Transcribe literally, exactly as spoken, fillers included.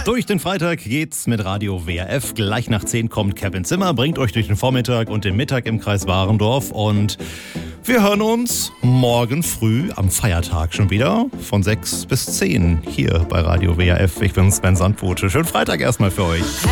Durch den Freitag geht's mit Radio W R F. Gleich nach zehn kommt Kevin Zimmer, bringt euch durch den Vormittag und den Mittag im Kreis Warendorf. Und wir hören uns morgen früh am Feiertag schon wieder von sechs bis zehn hier bei Radio W R F. Ich bin Sven Sandpute. Schönen Freitag erstmal für euch.